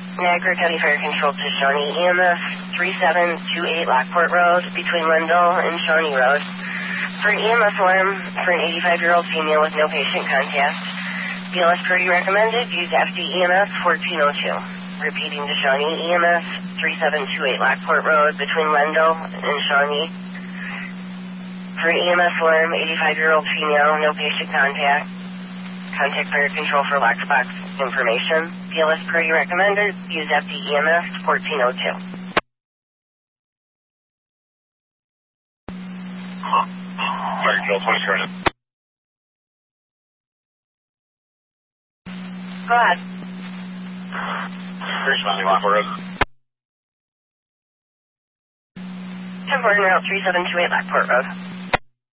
Niagara County Fire Control to Shawnee EMS 3728 Lockport Road between Lindell and Shawnee Road. For an EMS alarm for an 85-year-old female with no patient contact, BLS Purdy recommended use FDEMS 1402. Repeating to Shawnee EMS 3728 Lockport Road between Lindell and Shawnee. For an EMS alarm, 85-year-old female, no patient contact. Contact Fire Control for locked box information. BLS Purdy recommended use FDEMS 1402. Fire Control 20 started. Go ahead. First Shawnee Lockport Road. 10-4 Route 3728 Lockport Road.